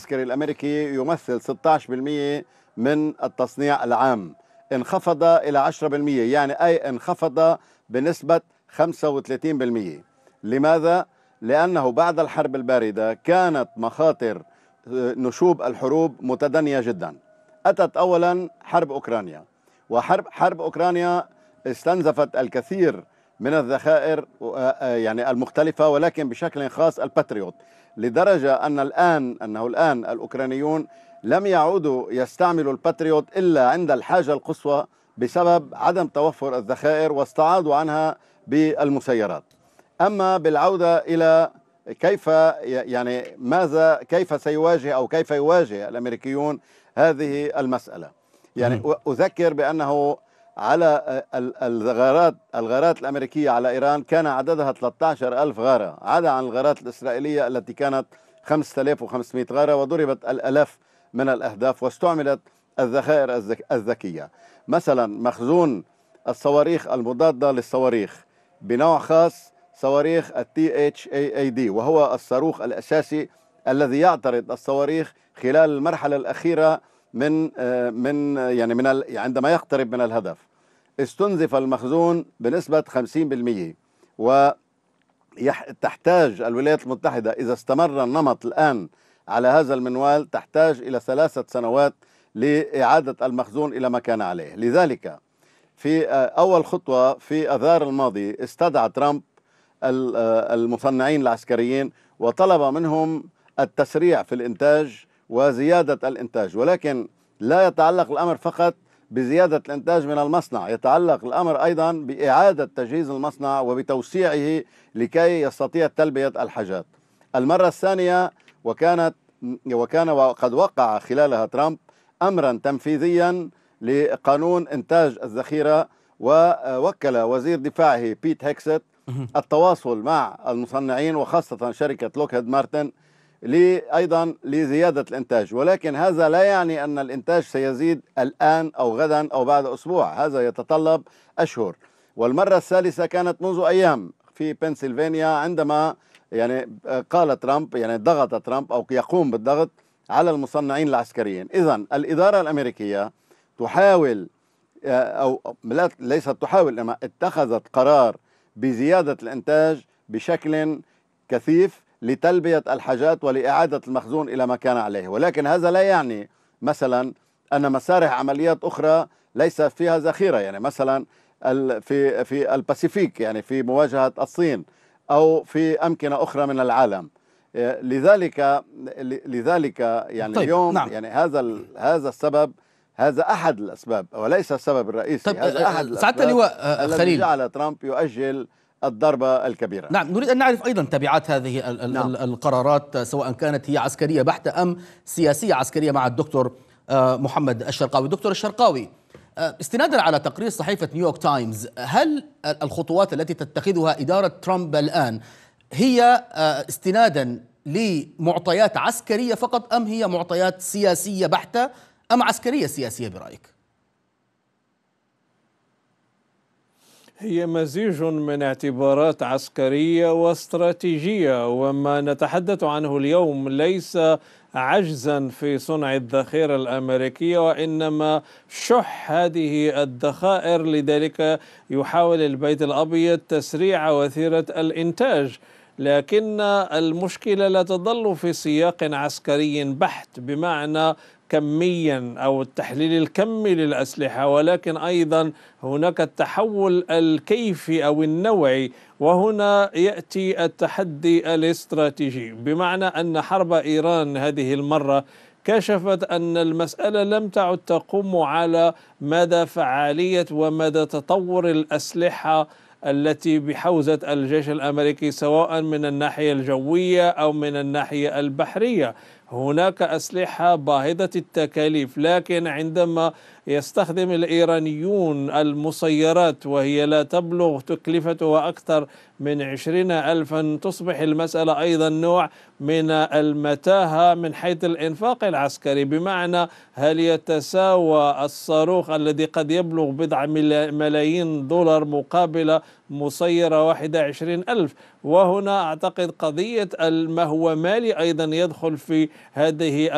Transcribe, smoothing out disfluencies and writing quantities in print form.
العسكري الأمريكي يمثل 16% من التصنيع العام، انخفض إلى 10%، يعني أي انخفض بنسبة 35%. لماذا؟ لأنه بعد الحرب الباردة كانت مخاطر نشوب الحروب متدنية جدا. أتت أولا حرب أوكرانيا، وحرب أوكرانيا استنزفت الكثير من الذخائر يعني المختلفة، ولكن بشكل خاص الباتريوت، لدرجة أنه الآن الأوكرانيون لم يعودوا يستعملوا الباتريوت إلا عند الحاجة القصوى بسبب عدم توفر الذخائر، واستعاضوا عنها بالمسيرات. أما بالعودة إلى كيف سيواجه أو كيف يواجه الأمريكيون هذه المسألة، يعني أذكر بأنه على الغارات الأمريكية على إيران كان عددها 13,000 غارة، عدا عن الغارات الإسرائيلية التي كانت 5,500 غارة، وضربت الآلاف من الأهداف، واستعملت الذخائر الذكية. مثلا مخزون الصواريخ المضادة للصواريخ بنوع خاص، صواريخ THAAD، وهو الصاروخ الأساسي الذي يعترض الصواريخ خلال المرحلة الأخيرة عندما يقترب من الهدف. استنزف المخزون بنسبة 50%، وتحتاج الولايات المتحدة إذا استمر النمط الآن على هذا المنوال تحتاج إلى 3 سنوات لإعادة المخزون إلى ما كان عليه. لذلك في أول خطوة في أذار الماضي استدعى ترامب المصنعين العسكريين وطلب منهم التسريع في الإنتاج وزيادة الإنتاج، ولكن لا يتعلق الأمر فقط بزيادة الإنتاج من المصنع، يتعلق الأمر أيضا بإعادة تجهيز المصنع وبتوسيعه لكي يستطيع تلبية الحاجات. المرة الثانية وكان وقد وقع خلالها ترامب أمرا تنفيذيا لقانون إنتاج الذخيرة، ووكل وزير دفاعه بيت هيكست التواصل مع المصنعين وخاصة شركة لوكهيد مارتن أيضا لزيادة الإنتاج. ولكن هذا لا يعني أن الإنتاج سيزيد الآن أو غدا أو بعد أسبوع، هذا يتطلب أشهر. والمرة الثالثة كانت منذ أيام في بنسلفانيا، عندما قال ترامب ضغط ترامب أو يقوم بالضغط على المصنعين العسكريين. إذن الإدارة الأمريكية تحاول أو ليست تحاول، إنما اتخذت قرار بزيادة الإنتاج بشكل كثيف لتلبية الحاجات ولإعادة المخزون إلى ما كان عليه. ولكن هذا لا يعني مثلا أن مسارح عمليات أخرى ليس فيها ذخيرة، مثلا في الباسيفيك، في مواجهة الصين أو في أمكنة أخرى من العالم. لذلك طيب، اليوم نعم. هذا السبب، هذا أحد الأسباب وليس السبب الرئيسي. طيب، هذا أحد الأسباب الذي جعل ترامب يؤجل الضربة الكبيرة. نعم، نريد أن نعرف أيضا تبعات هذه القرارات، سواء كانت هي عسكرية بحتة أم سياسية عسكرية، مع الدكتور محمد الشرقاوي. دكتور الشرقاوي، استنادا على تقرير صحيفة نيويورك تايمز، هل الخطوات التي تتخذها إدارة ترامب الآن هي استنادا لمعطيات عسكرية فقط، أم هي معطيات سياسية بحتة، أم عسكرية سياسية برأيك؟ هي مزيج من اعتبارات عسكرية واستراتيجية، وما نتحدث عنه اليوم ليس عجزا في صنع الذخيرة الأمريكية، وإنما شح هذه الذخائر. لذلك يحاول البيت الأبيض تسريع وتيرة الإنتاج، لكن المشكلة لا تظل في سياق عسكري بحت بمعنى كميا أو التحليل الكمي للأسلحة، ولكن أيضا هناك التحول الكيفي أو النوعي، وهنا يأتي التحدي الاستراتيجي، بمعنى أن حرب إيران هذه المرة كشفت أن المسألة لم تعد تقوم على مدى فعالية ومدى تطور الأسلحة التي بحوزة الجيش الأمريكي، سواء من الناحية الجوية أو من الناحية البحرية. هناك أسلحة باهظة التكاليف، لكن عندما يستخدم الإيرانيون المسيرات وهي لا تبلغ تكلفتها أكثر من 20,000، تصبح المسألة أيضا نوع من المتاهة من حيث الإنفاق العسكري، بمعنى هل يتساوى الصاروخ الذي قد يبلغ بضع ملايين دولار مقابل مسيرة واحدة 20,000؟ وهنا أعتقد قضية ما هو مالي أيضا يدخل في هذه